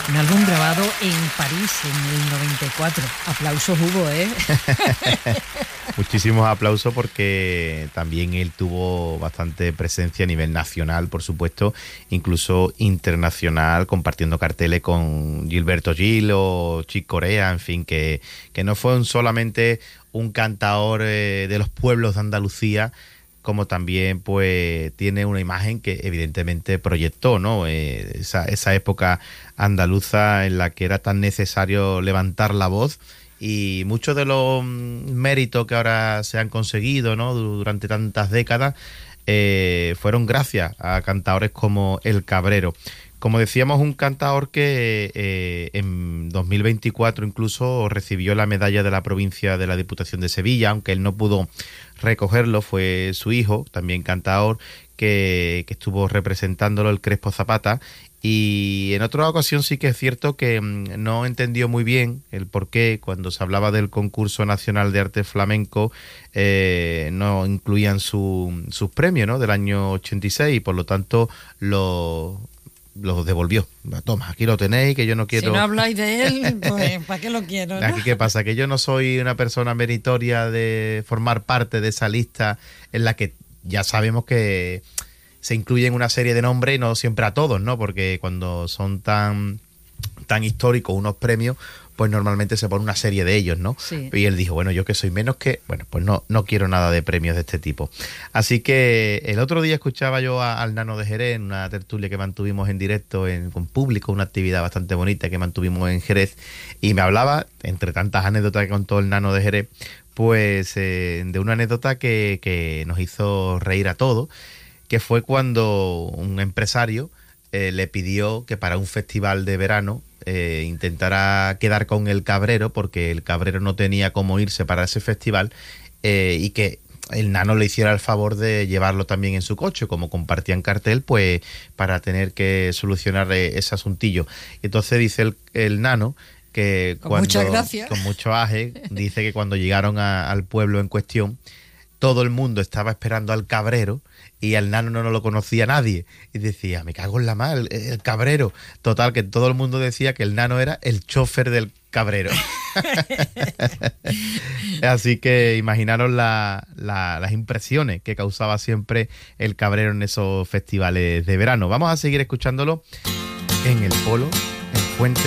Un álbum grabado en París en el 94. Aplausos hubo, ¿eh? Muchísimos aplausos porque también él tuvo bastante presencia a nivel nacional, por supuesto, incluso internacional, compartiendo carteles con Gilberto Gil o Chick Corea, en fin, que no fue solamente un cantaor de los pueblos de Andalucía, como también pues tiene una imagen que evidentemente proyectó, ¿no? Esa época andaluza en la que era tan necesario levantar la voz, y muchos de los méritos que ahora se han conseguido, ¿no?, durante tantas décadas fueron gracias a cantaores como El Cabrero. Como decíamos, un cantaor que en 2024 incluso recibió la medalla de la provincia de la Diputación de Sevilla, aunque él no pudo recogerlo, fue su hijo, también cantaor, que estuvo representándolo, el Crespo Zapata. Y en otra ocasión sí que es cierto que no entendió muy bien el porqué cuando se hablaba del concurso nacional de arte flamenco no incluían sus premios, ¿no?, del año 86, y por lo tanto los devolvió. Toma, aquí lo tenéis, que yo no quiero... Si no habláis de él, pues ¿para qué lo quiero, no? Aquí, ¿qué pasa? Que yo no soy una persona meritoria de formar parte de esa lista en la que ya sabemos que se incluyen una serie de nombres, y no siempre a todos, ¿no? Porque cuando son tan históricos unos premios, pues normalmente se pone una serie de ellos, ¿no? Sí. Y él dijo, bueno, yo que soy menos que... Bueno, pues no quiero nada de premios de este tipo. Así que el otro día escuchaba yo al Nano de Jerez en una tertulia que mantuvimos en directo con público, una actividad bastante bonita que mantuvimos en Jerez, y me hablaba, entre tantas anécdotas que contó el Nano de Jerez, pues de una anécdota que nos hizo reír a todos, que fue cuando un empresario le pidió que para un festival de verano intentara quedar con el Cabrero, porque el Cabrero no tenía cómo irse para ese festival, y que el Nano le hiciera el favor de llevarlo también en su coche, como compartían cartel, pues para tener que solucionar ese asuntillo. Entonces dice el Nano que con muchas gracias, con mucho aje, dice que cuando llegaron al pueblo en cuestión, todo el mundo estaba esperando al Cabrero y al Nano no lo conocía nadie. Y decía, me cago en la mar, el Cabrero. Total, que todo el mundo decía que el Nano era el chofer del Cabrero. Así que imaginaros las impresiones que causaba siempre el Cabrero en esos festivales de verano. Vamos a seguir escuchándolo en el Polo, en Fuente